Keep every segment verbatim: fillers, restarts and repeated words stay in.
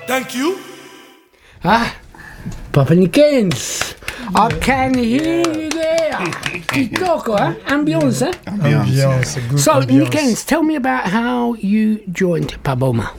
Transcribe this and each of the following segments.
Thank you. Ah, Papa Nikens. I can hear you there. Kitoko, eh? Ambiance, eh? Ambiance. Good So, ambiance. Nikens, tell me about how you joined Paboma.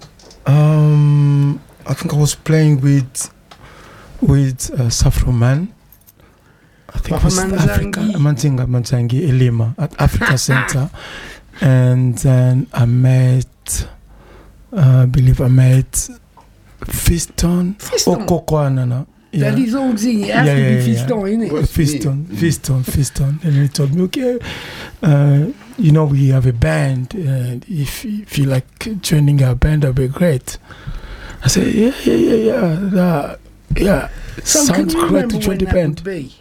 Um, I think I was playing with with uh, Safro Man. I think it was Africa, Mantinga Mantangi Elima at Africa Center, and then I met, uh, I believe I met Fiston. Fiston. Okokwanana. That is all the, it has Yeah, to yeah, be yeah. Fiston, isn't it? Fiston, Fiston, Fiston. And he told me, okay, uh, you know, we have a band. And if, if you like joining our band, that'd be great. I said, yeah, yeah, yeah, yeah. Uh, yeah. So Sounds can you great remember to join when the that band. would be?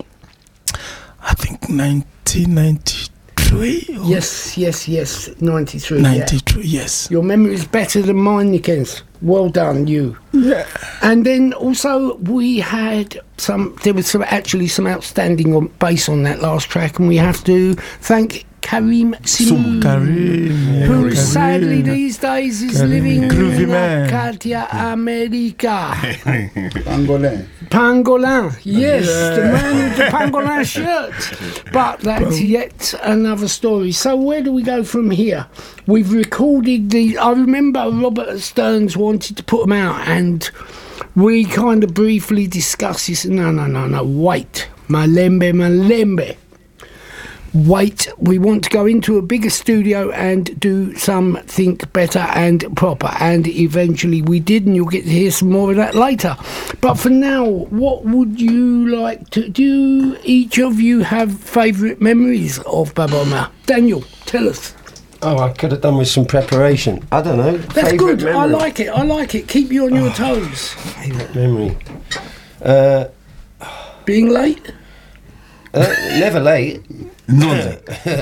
I think nineteen ninety-three. Or Yes, yes, yes, ninety-three. ninety-three, Yeah. yes. Your memory is better than mine, Nikens. Well done, you. Yeah. And then also we had some, there was some actually some outstanding on bass on that last track, and we have to thank Karim Simu, Karim. Yeah, who Karim. sadly these days is Karim. living Groovy in man. Acadia, America. Pangolin. Pangolin, yes, Yeah. the man with the pangolin shirt. But that's yet another story. So where do we go from here? We've recorded the. I remember Robert Stearns wanted to put them out, and we kind of briefly discussed this. No, no, no, no. Wait, Malembe, Malembe. Wait, we want to go into a bigger studio and do something better and proper, and eventually we did, and you'll get to hear some more of that later. But for now, what would you like to do? Each of you have favourite memories of Baboma? Daniel, tell us. Oh, I could have done with some preparation. I don't know. That's Favourite good. I memory. like it. I like it. Keep you on your toes. Favourite memory. Uh, Being late? uh, never late. No.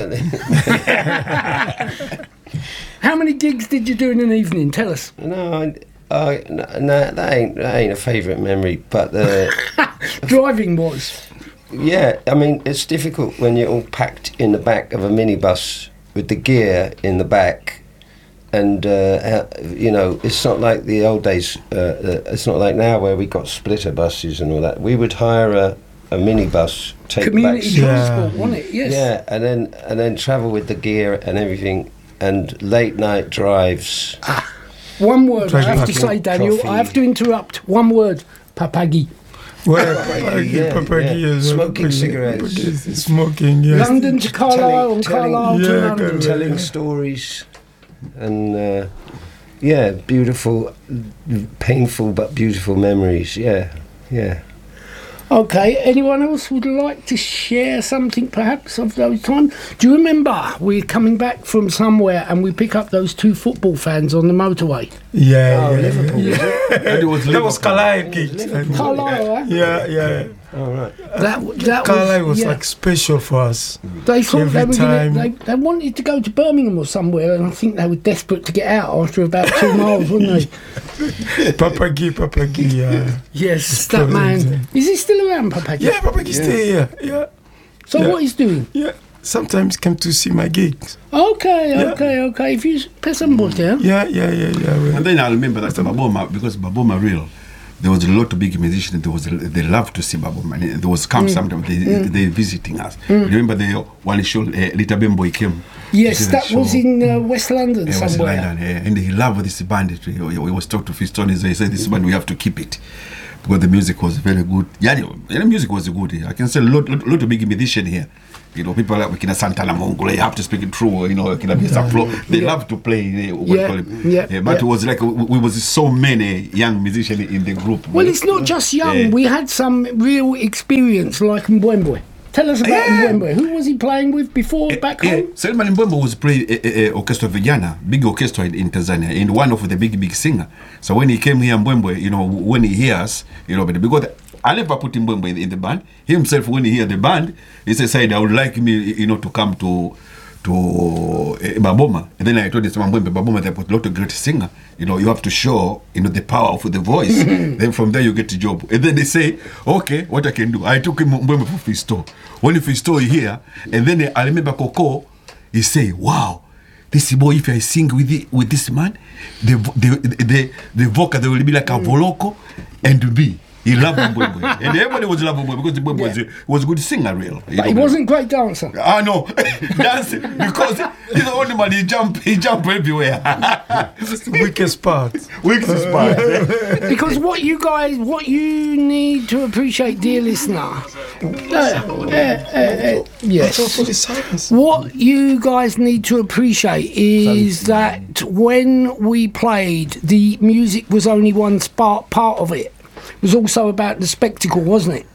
How many gigs did you do in an evening? Tell us. No, I, I, no, no, that ain't that ain't a favourite memory. But uh, Driving was. yeah, I mean, it's difficult when you're all packed in the back of a minibus with the gear in the back, and uh, you know, it's not like the old days. Uh, uh, it's not like now where we got splitter buses and all that. We would hire a, a minibus, take Community back, transport, wasn't it? Yes. yeah, and then and then travel with the gear and everything, and late night drives. One word I Driving have to back. say, Daniel. Coffee. I have to interrupt. One word. Papagi. Well, Papagi, yeah, Papagi yeah. is Smoking Papagi- cigarettes. Papagi is Smoking, yes. London to Carlisle and telling- Carlisle to yeah, London. good. Telling stories, and uh, yeah, beautiful, painful but beautiful memories. Yeah, yeah. Okay, anyone else would like to share something perhaps of those times? Do you remember we're coming back from somewhere and we pick up those two football fans on the motorway? Yeah, Oh, yeah, Liverpool. yeah. That was That was Carlisle gig. Carlisle, eh? Yeah, yeah. All right. That, that Carlisle was yeah. like special for us. They thought every they were time- gonna, they, they wanted to go to Birmingham or somewhere, and I think they were desperate to get out after about two miles, weren't they? Papagi, Papagi, yeah. Yes, that man. Is he still around, Papagi? Yeah, Papagi stay here. Yeah, So yeah. what he's doing? yeah. Sometimes come to see my gigs. Okay, Yeah. okay, okay. If you put some boys down. Yeah, yeah, yeah, yeah. And well, then I remember that Baboma, because Baboma real, there was a lot of big musicians. There was a, they loved to see Baboma. And there was camp sometimes they they visiting us. Remember the one show uh, Lita Bemboy came. Yes, to the that was show. in uh, West London Yeah, it was in somewhere. London, yeah. And he loved this band. He, he was talking to Fiston. He said, "This band we have to keep it." Because the music was very good. Yeah, the music was good. I can say a lot, lot, lot of big musicians here. You know, people like Kina Santana Mongole, you have to speak it true. You know, Kina Bisa Flo, they love to play. Uh, what Yeah, call it. yeah, but yeah. it was like we, we was so many young musicians in the group. Well, it's not just young. Yeah. We had some real experience, like Mbwembwe. Tell us about Yeah. Mbwembwe. Who was he playing with before back Yeah, home? Selman Mbwembo was playing uh, uh, Orchestra Vijana, big orchestra in, in Tanzania, and one of the big, big singer. So when he came here, Mbwembo, you know, when he hears, you know, but because I never put Mbwembo in, in the band. He himself, when he hear the band, he said, I would like me, you know, to come to to uh, Baboma. And then I told him, Mbwembo, Baboma, they put a lot of great singer. You know, you have to show, you know, the power of the voice. Then from there you get the job. And then they say, okay, what I can do. I took him Mbwembo for Fisto. When Fisto is here, and then I remember Coco, he say, wow, this boy, if I sing with the, with this man, the vo- the the the vocal they will be like a voloko and B. He loved Mbwembwe. And everybody was loving Mbwembwe because Mbwembwe was, Yeah. was a good singer, real. But he wasn't a great dancer. Ah no, dancing because he's the only man. He jump, he jump everywhere. Weakest part. Weakest part. Because what you guys, what you need to appreciate, dear listener, uh, uh, uh, uh, yes. For the silence. What you guys need to appreciate is that when we played, the music was only one spark part of it. It was also about the spectacle, wasn't it?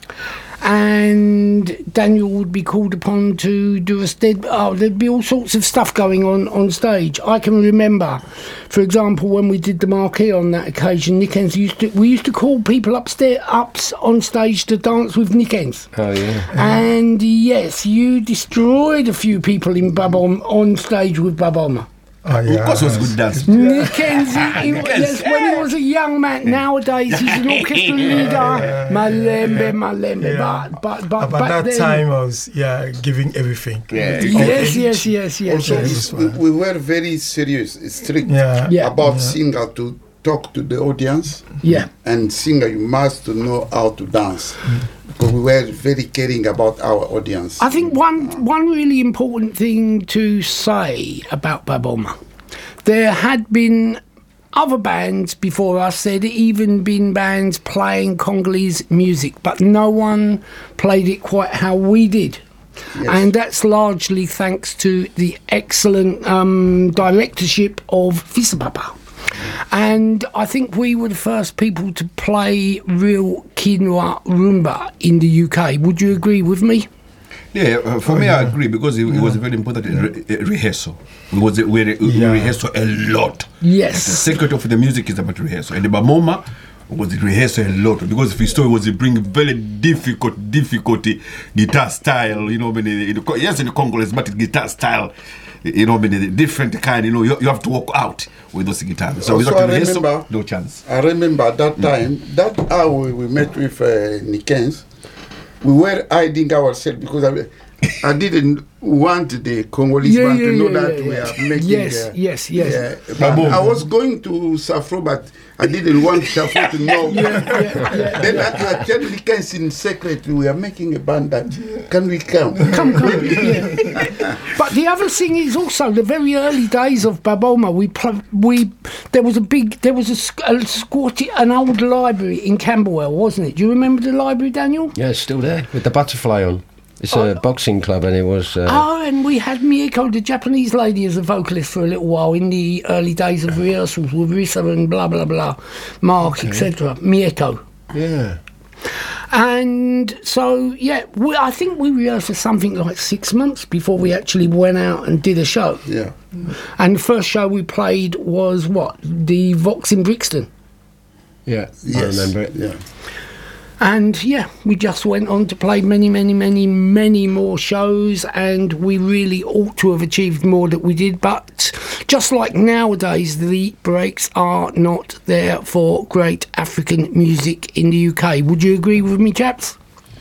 And Daniel would be called upon to do a stead. Oh, there'd be all sorts of stuff going on on stage. I can remember, for example, when we did the marquee on that occasion, Nick Hens used to. We used to call people upstairs, ups on stage to dance with Nick Hens. Oh yeah. And yes, you destroyed a few people in Babom on stage with Baboma. Oh, Of yeah. course, it was good dance. Nick Hens, he, yes, when he was a young man. Nowadays, he's an orchestra leader. Malembe, Malembe. Yeah. But, but, but, About back that then, time, I was yeah giving everything. Yeah. Yes, yes, yes, yes. Also, yes. we, we were very serious, strict Yeah. Yeah. about singer to talk to the audience, Yeah. and singer you must know how to dance, because we were very caring about our audience. I think one one really important thing to say about Baboma, there had been other bands before us. There'd even been bands playing Congolese music, but no one played it quite how we did. Yes. And that's largely thanks to the excellent um, directorship of Fisapapa. And I think we were the first people to play real quinoa rumba in the U K. Would you agree with me? Yeah, uh, for me, I agree because it, it was a very important re- uh, rehearsal. We was we, re- we Yeah. rehearsal a lot. The Yes. secret of the music is about rehearsal, and the Bamoma was rehearsal a lot because Fisto was bring very difficult, difficult guitar style. You know, when the, in the, yes, in the Congolese, but guitar style. You know, when the different kind. You know, you, you have to walk out with those guitars. So Also, without I rehearsal, remember- no chance. I remember at that time, that hour we, we met with uh, Nikens, we were hiding ourselves because I, I didn't want the Congolese Yeah, man yeah, to know yeah, that yeah, we yeah. are making. Yes, uh, yes, yes. Yeah, but I was going to Safro, but I didn't want Safro to know. Then I, I tell Nikens in secret, we are making a band. That, can we come? Come, come. Yeah. But the other thing is also the very early days of Baboma. We pl- we there was a big there was a, sc- a squatty an old library in Camberwell, wasn't it? Do you remember the library, Daniel? Yeah, it's still there with the butterfly on. It's a boxing club, and it was. Uh, Oh, and we had Mieko, the Japanese lady, as a vocalist for a little while in the early days of rehearsals with Risa and blah blah blah, Mark, et cetera. Mieko. yeah. And so, yeah, we, I think we rehearsed for something like six months before we actually went out and did a show. Yeah. And the first show we played was what? The Vox in Brixton. Yeah. I Yes. remember it. Yeah. And yeah, we just went on to play many, many, many, many more shows, and we really ought to have achieved more that we did. But just like nowadays, the breaks are not there for great African music in the U K. Would you agree with me, chaps?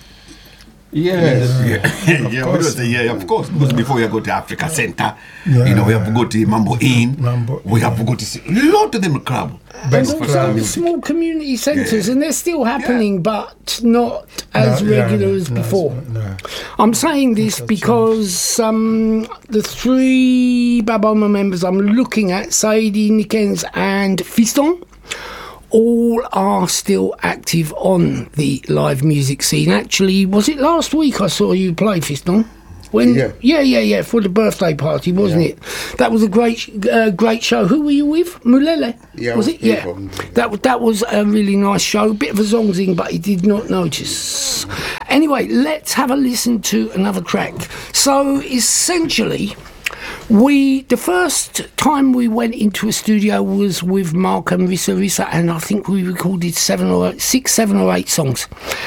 Yeah, yeah, yeah, we was, yeah, of course. Because before you go to Africa Center, Yeah. you know, we have to go to Mambo Inn. Mambo we have to go to see a lot of them club. Best And also club. small community centres, and they're still happening, but not No, as yeah, regular no, as no, before. no. I'm saying this That's because um, the three Baboma members I'm looking at, Saidi, Nikens and Fiston, all are still active on the live music scene. Actually, was it last week I saw you play, Fiston? When, Yeah. yeah, yeah, yeah, for the birthday party, wasn't it? That was a great, uh, great show. Who were you with? Mulele? Yeah, was I it? was Yeah, with Mulele. that wa- that was a really nice show. Bit of a zongzing, but he did not notice. Anyway, let's have a listen to another track. So essentially, we the first time we went into a studio was with Mark and Risa Risa, and I think we recorded seven or eight, six, seven or eight songs,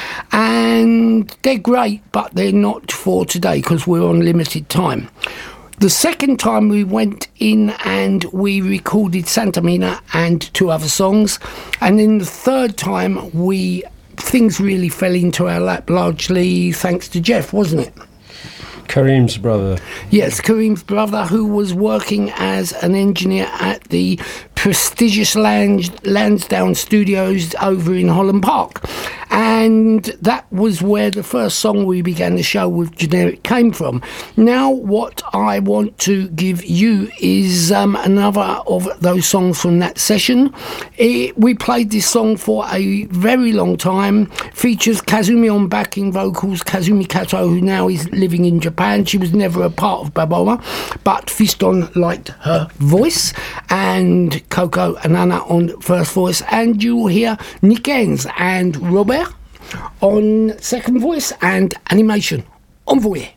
and they're great, but they're not for today because we're on limited time. The second time we went in and we recorded Santa Mina and two other songs, and then the third time we things really fell into our lap, largely thanks to Jeff, wasn't it? Kareem's brother. Yes, Kareem's brother, who was working as an engineer at the prestigious Lans- Lansdowne Studios over in Holland Park. And that was where the first song we began the show with, Generic, came from. Now, what I want to give you is um, another of those songs from that session. It, we played this song for a very long time. Features Kazumi on backing vocals, Kazumi Kato, who now is living in Japan. She was never a part of Baboma, but Fiston liked her voice, and Coco Anana on first voice, and you'll hear Nick Enns and Robert on second voice, and Animation on Voyer.